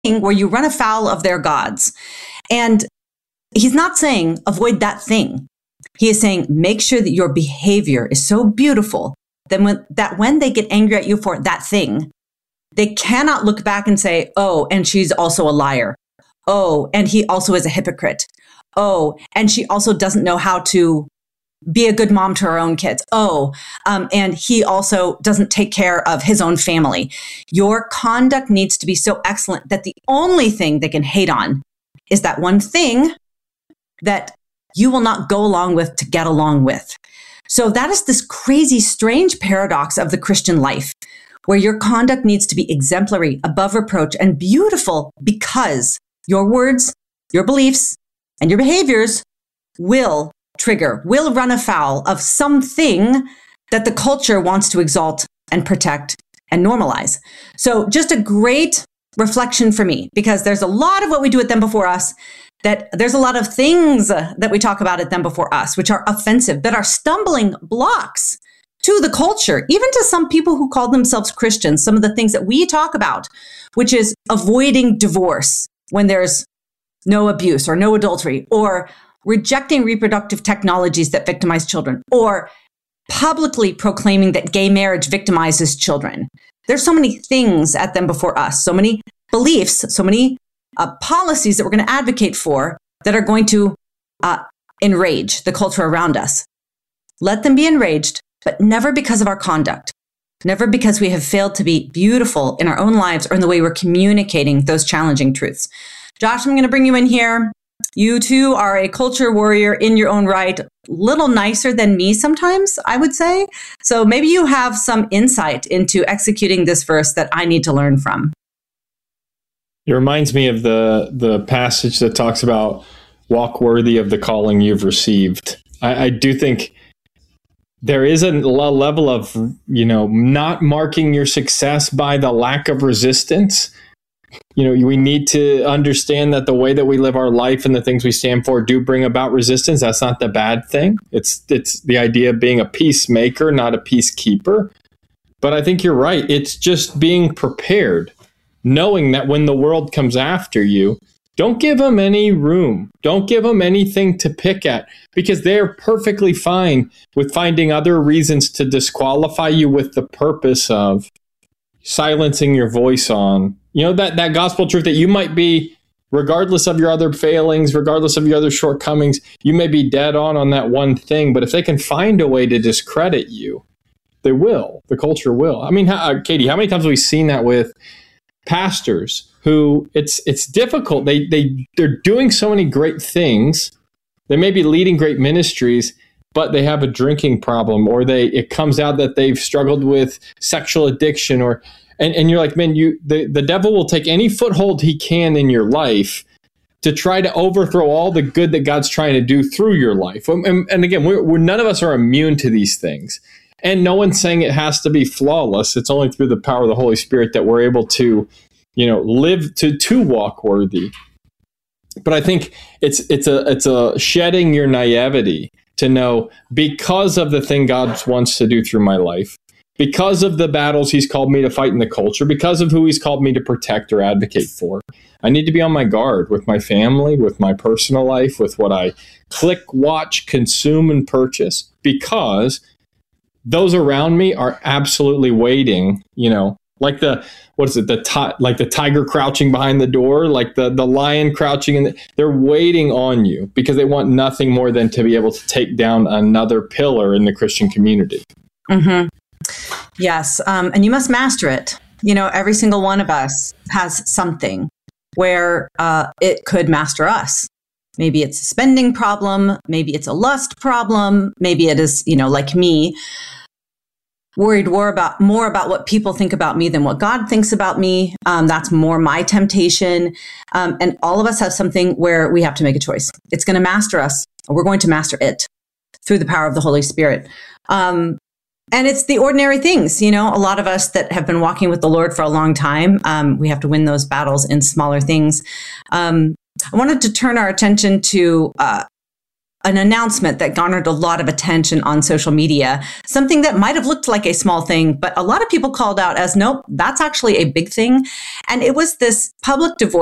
where you run afoul of their gods. And he's not saying avoid that thing. He is saying make sure that your behavior is so beautiful that when they get angry at you for that thing, they cannot look back and say, oh, and she's also a liar. Oh, and he also is a hypocrite. Oh, and she also doesn't know how to be a good mom to her own kids. Oh, and he also doesn't take care of his own family. Your conduct needs to be so excellent that the only thing they can hate on is that one thing that you will not go along with to get along with. So that is this crazy, strange paradox of the Christian life, where your conduct needs to be exemplary, above reproach, and beautiful because your words, your beliefs, and your behaviors will run afoul of something that the culture wants to exalt and protect and normalize. So just a great reflection for me, because there's a lot of what we do at Them Before Us, that there's a lot of things that we talk about at Them Before Us, which are offensive, that are stumbling blocks to the culture, even to some people who call themselves Christians. Some of the things that we talk about, which is avoiding divorce when there's no abuse or no adultery, or rejecting reproductive technologies that victimize children, or publicly proclaiming that gay marriage victimizes children. There's so many things at Them Before Us, so many beliefs, so many policies that we're going to advocate for that are going to enrage the culture around us. Let them be enraged, but never because of our conduct, never because we have failed to be beautiful in our own lives or in the way we're communicating those challenging truths. Josh, I'm going to bring you in here. You too are a culture warrior in your own right, a little nicer than me sometimes, I would say. So maybe you have some insight into executing this verse that I need to learn from. It reminds me of the passage that talks about walk worthy of the calling you've received. I do think there is a level of, not marking your success by the lack of resistance. We need to understand that the way that we live our life and the things we stand for do bring about resistance. That's not the bad thing. It's the idea of being a peacemaker, not a peacekeeper. But I think you're right. It's just being prepared, knowing that when the world comes after you, don't give them any room. Don't give them anything to pick at, because they're perfectly fine with finding other reasons to disqualify you with the purpose of silencing your voice on, that gospel truth that you might be, regardless of your other failings, regardless of your other shortcomings, you may be dead on that one thing. But if they can find a way to discredit you, they will. The culture will. I mean, Katie, how many times have we seen that with pastors who it's difficult. They're doing so many great things. They may be leading great ministries, but they have a drinking problem, or it comes out that they've struggled with sexual addiction, and you're like, man, the devil will take any foothold he can in your life to try to overthrow all the good that God's trying to do through your life. And again, we're none of us are immune to these things. And no one's saying it has to be flawless. It's only through the power of the Holy Spirit that we're able to, live to walk worthy. But I think it's a shedding your naivety to know, because of the thing God wants to do through my life, because of the battles he's called me to fight in the culture, because of who he's called me to protect or advocate for, I need to be on my guard with my family, with my personal life, with what I click, watch, consume, and purchase, because those around me are absolutely waiting, like the tiger crouching behind the door, like the lion crouching, they're waiting on you because they want nothing more than to be able to take down another pillar in the Christian community. Mm-hmm. Yes. And you must master it. Every single one of us has something where it could master us. Maybe it's a spending problem. Maybe it's a lust problem. Maybe it is, like me, worried more about what people think about me than what God thinks about me. That's more my temptation. And all of us have something where we have to make a choice. It's going to master us. Or we're going to master it through the power of the Holy Spirit. And it's the ordinary things, a lot of us that have been walking with the Lord for a long time, we have to win those battles in smaller things. I wanted to turn our attention to an announcement that garnered a lot of attention on social media, something that might have looked like a small thing, but a lot of people called out as, nope, that's actually a big thing. And it was this public divorce